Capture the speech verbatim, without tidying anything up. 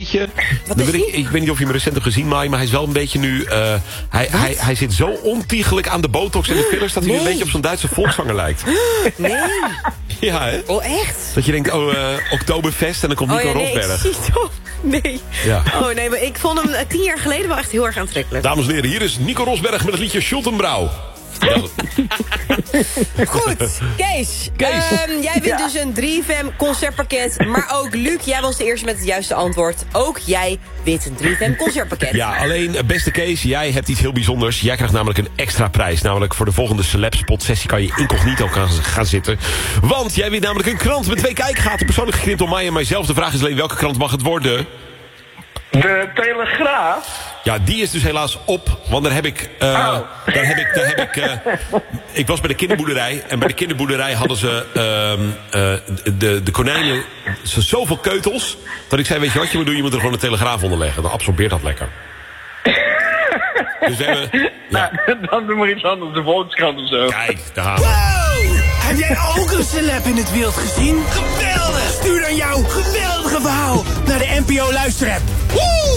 beetje... Wat is weet ik, die? ik weet niet of je hem recent hebt gezien, Mai, maar hij is wel een beetje nu... Uh, hij, hij, hij zit zo ontiegelijk aan de botox en de fillers... dat hij Nee. nu een beetje op zo'n Duitse volkszanger lijkt. Nee. Ja, hè? Oh, echt? Dat je denkt, oh, uh, Oktoberfest en dan komt Nico oh, ja, nee, Rosberg. Ik zie toch. Nee. Ja. Oh nee, maar ik vond hem uh, tien jaar geleden wel echt heel erg aantrekkelijk. Dames en heren, hier is Nico Rosberg met het liedje Schultenbrouw. Ja. Goed, Kees. Kees. Um, jij wint Ja. dus een drie F M concertpakket. Maar ook Luc, jij was de eerste met het juiste antwoord. Ook jij wint een drie F M concertpakket. Ja, alleen, beste Kees, jij hebt iets heel bijzonders. Jij krijgt namelijk een extra prijs. Namelijk voor de volgende celeb-spot sessie kan je incognito gaan, gaan zitten. Want jij wint namelijk een krant met twee kijkgaten. Persoonlijk geknipt door mij en mijzelf. De vraag is alleen, welke krant mag het worden? De Telegraaf. Ja, die is dus helaas op. Want daar heb ik... Uh, Oh. daar heb ik, daar heb ik uh, ik was bij de kinderboerderij. En bij de kinderboerderij hadden ze... Uh, uh, de, de konijnen... Ze zoveel keutels... Dat ik zei, weet je wat je moet doen? Je moet er gewoon een Telegraaf onder leggen. Dan absorbeert dat lekker. Dus we hebben... Ja. Nou, dan doen we iets anders. De Volkskrant of zo. Kijk, daar gaan we. Wow! Heb jij ook een celeb in het wild gezien? Geweldig! Stuur dan jouw geweldige verhaal naar de N P O Luisterapp. Woe!